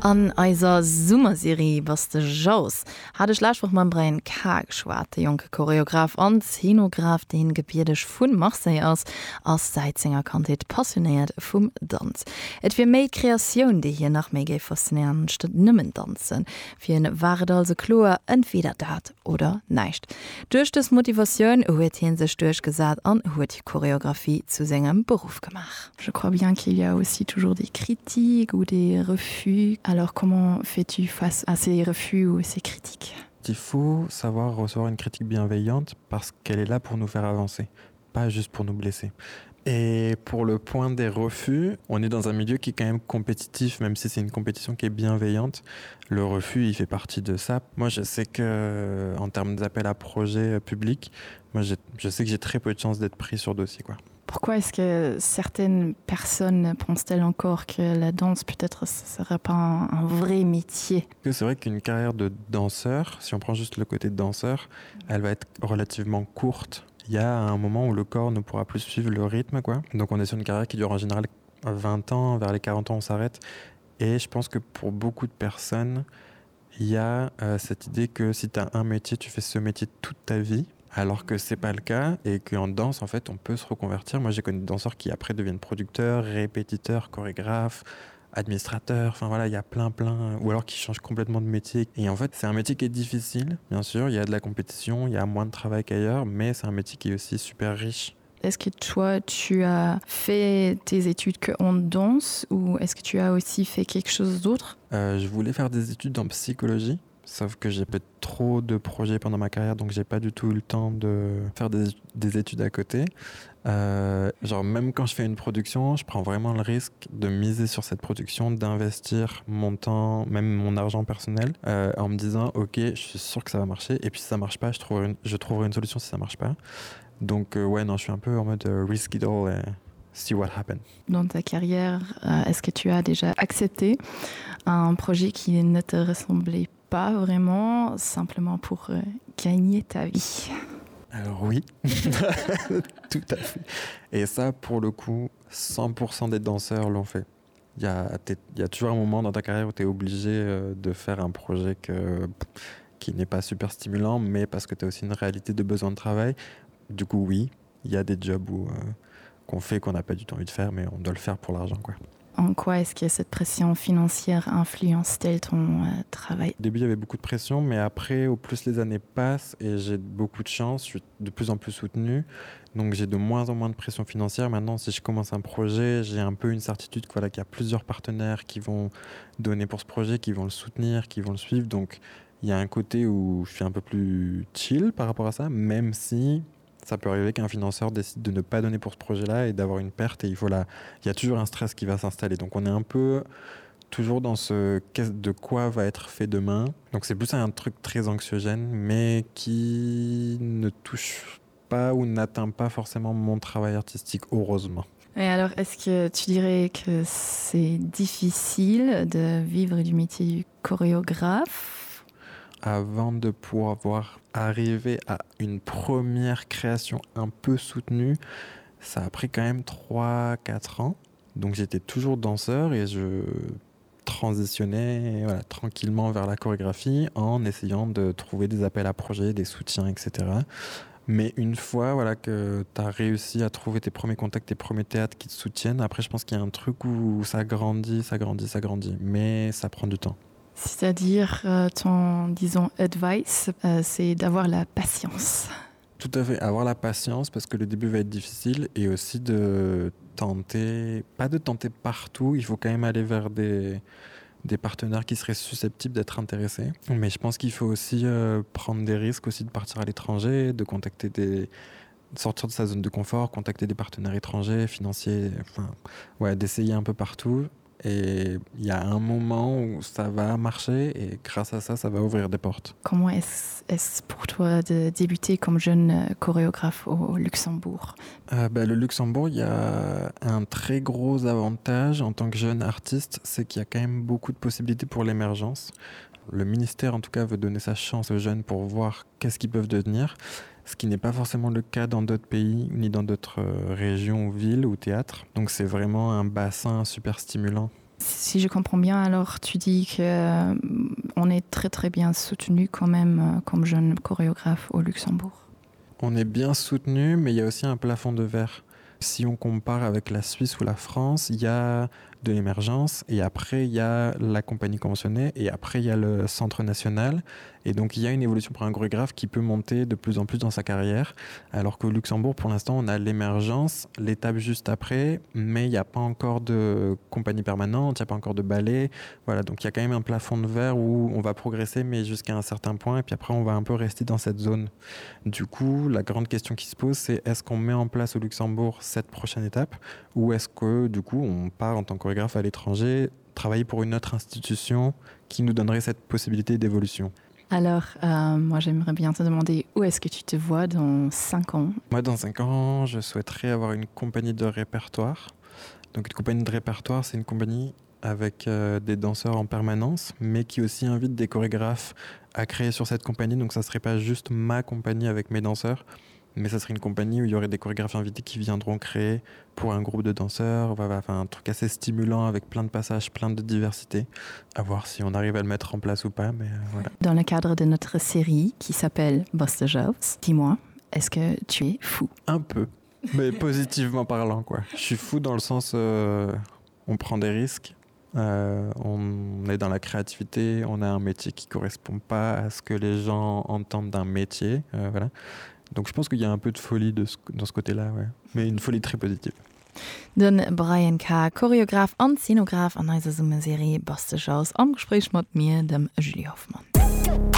An eiser Summerserie was de Jos hat ech Lachwoch man Brein Kag schwarte Joke Choreograf an Szenograf den Gebierdech vun Marseille ass Seitzinger Kandidat passioniert vum Tanz. Et fir méi Kreatioun, déi hier nach méi géi faszinieren statt nëmmen tanzen. Fir en waret also Klor entweder dat oder neicht. Duerch des Motivatioun huet hien sech durchgesat an huet die Choreografie zu segem Beruf gemacht. Je crois bien qu'il y a aussi toujours des critiques ou des refus. Alors comment fais-tu face à ces refus ou ces critiques? Il faut savoir recevoir une critique bienveillante parce qu'elle est là pour nous faire avancer, pas juste pour nous blesser. Et pour le point des refus, on est dans un milieu qui est quand même compétitif, même si c'est une compétition qui est bienveillante. Le refus, il fait partie de ça. Moi, je sais que en termes d'appel à projets publics, je sais que j'ai très peu de chances d'être pris sur dossier, quoi. Pourquoi est-ce que certaines personnes pensent-elles encore que la danse, peut-être, ce ne serait pas un vrai métier? C'est vrai qu'une carrière de danseur, si on prend juste le côté de danseur, elle va être relativement courte. Il y a un moment où le corps ne pourra plus suivre le rythme, quoi. Donc on est sur une carrière qui dure en général 20 ans, vers les 40 ans on s'arrête. Et je pense que pour beaucoup de personnes, il y a cette idée que si tu as un métier, tu fais ce métier toute ta vie. Alors que c'est pas le cas et qu'en danse, en fait, on peut se reconvertir. Moi, j'ai connu des danseurs qui après deviennent producteurs, répétiteurs, chorégraphes, administrateurs. Enfin voilà, il y a plein. Ou alors qui changent complètement de métier. Et en fait, c'est un métier qui est difficile, bien sûr. Il y a de la compétition, il y a moins de travail qu'ailleurs, mais c'est un métier qui est aussi super riche. Est-ce que toi, tu as fait tes études qu'en danse ou est-ce que tu as aussi fait quelque chose d'autre? Je voulais faire des études en psychologie. Sauf que j'ai fait trop de projets pendant ma carrière, donc j'ai pas du tout eu le temps de faire des études à côté. Genre même quand je fais une production, je prends vraiment le risque de miser sur cette production, d'investir mon temps, même mon argent personnel, en me disant ok, je suis sûr que ça va marcher. Et puis si ça marche pas, je trouverai une solution si ça marche pas. Donc ouais, non, je suis un peu en mode risk it all et see what happens. Dans ta carrière, est-ce que tu as déjà accepté un projet qui ne te ressemblait pas vraiment, simplement pour gagner ta vie? Alors oui, tout à fait. Et ça, pour le coup, 100% des danseurs l'ont fait. Il y a toujours un moment dans ta carrière où tu es obligé de faire un projet qui n'est pas super stimulant, mais parce que tu as aussi une réalité de besoin de travail. Du coup, oui, il y a des jobs qu'on fait qu'on n'a pas du tout envie de faire, mais on doit le faire pour l'argent, quoi. En quoi est-ce que cette pression financière influence-t-elle ton travail? Au début, il y avait beaucoup de pression, mais après, au plus les années passent et j'ai beaucoup de chance, je suis de plus en plus soutenu. Donc, j'ai de moins en moins de pression financière. Maintenant, si je commence un projet, j'ai un peu une certitude qu'il y a plusieurs partenaires qui vont donner pour ce projet, qui vont le soutenir, qui vont le suivre. Donc, il y a un côté où je suis un peu plus chill par rapport à ça, même si ça peut arriver qu'un financeur décide de ne pas donner pour ce projet-là et d'avoir une perte et il y a toujours un stress qui va s'installer. Donc on est un peu toujours dans ce de quoi va être fait demain. Donc c'est plus un truc très anxiogène, mais qui ne touche pas ou n'atteint pas forcément mon travail artistique, heureusement. Et alors, est-ce que tu dirais que c'est difficile de vivre du métier du chorégraphe? Avant de pouvoir arriver à une première création un peu soutenue, ça a pris quand même 3-4 ans. Donc j'étais toujours danseur et je transitionnais tranquillement vers la chorégraphie en essayant de trouver des appels à projets, des soutiens, etc. Mais une fois que tu as réussi à trouver tes premiers contacts, tes premiers théâtres qui te soutiennent, après je pense qu'il y a un truc où ça grandit. Mais ça prend du temps. C'est-à-dire, ton, disons, advice, c'est d'avoir la patience. Tout à fait, avoir la patience parce que le début va être difficile et aussi de tenter, pas de tenter partout, il faut quand même aller vers des partenaires qui seraient susceptibles d'être intéressés. Mais je pense qu'il faut aussi prendre des risques aussi de partir à l'étranger, de sortir de sa zone de confort, contacter des partenaires étrangers, financiers, d'essayer un peu partout. Et il y a un moment où ça va marcher et grâce à ça, ça va ouvrir des portes. Comment est-ce pour toi de débuter comme jeune chorégraphe au Luxembourg? Le Luxembourg, il y a un très gros avantage en tant que jeune artiste, c'est qu'il y a quand même beaucoup de possibilités pour l'émergence. Le ministère, en tout cas, veut donner sa chance aux jeunes pour voir qu'est-ce qu'ils peuvent devenir, ce qui n'est pas forcément le cas dans d'autres pays, ni dans d'autres régions ou villes ou théâtres. Donc c'est vraiment un bassin super stimulant. Si je comprends bien, alors tu dis qu'on est très très bien soutenu quand même comme jeune chorégraphe au Luxembourg. On est bien soutenu, mais il y a aussi un plafond de verre. Si on compare avec la Suisse ou la France, il y a de l'émergence et après il y a la compagnie conventionnée et après il y a le centre national. Et donc il y a une évolution pour un chorégraphe qui peut monter de plus en plus dans sa carrière. Alors qu'au Luxembourg, pour l'instant, on a l'émergence, l'étape juste après, mais il n'y a pas encore de compagnie permanente, il n'y a pas encore de ballet. Voilà, donc il y a quand même un plafond de verre où on va progresser, mais jusqu'à un certain point. Et puis après, on va un peu rester dans cette zone. Du coup, la grande question qui se pose, c'est est-ce qu'on met en place au Luxembourg cette prochaine étape ou est-ce que du coup, on part en tant que chorégraphe à l'étranger, travailler pour une autre institution qui nous donnerait cette possibilité d'évolution? Alors, moi, j'aimerais bien te demander où est-ce que tu te vois dans 5 ans? Moi, dans 5 ans, je souhaiterais avoir une compagnie de répertoire. Donc, une compagnie de répertoire, c'est une compagnie avec des danseurs en permanence, mais qui aussi invite des chorégraphes à créer sur cette compagnie. Donc, ça ne serait pas juste ma compagnie avec mes danseurs, mais ça serait une compagnie où il y aurait des chorégraphes invités qui viendront créer pour un groupe de danseurs. Enfin, un truc assez stimulant avec plein de passages, plein de diversité. À voir si on arrive à le mettre en place ou pas, mais voilà. Dans le cadre de notre série qui s'appelle Boss de Jobs, dis-moi, est-ce que tu es fou? Un peu, mais positivement parlant, quoi. Je suis fou dans le sens on prend des risques, on est dans la créativité, on a un métier qui correspond pas à ce que les gens entendent d'un métier, voilà. Donc je pense qu'il y a un peu de folie dans ce côté-là, ouais. Mais une folie très positive. Den Brian K., Choreograf und Szenograf an eiser Summeserie Boss de Jobs am Gespräch mit mir, dem Julie Hoffmann.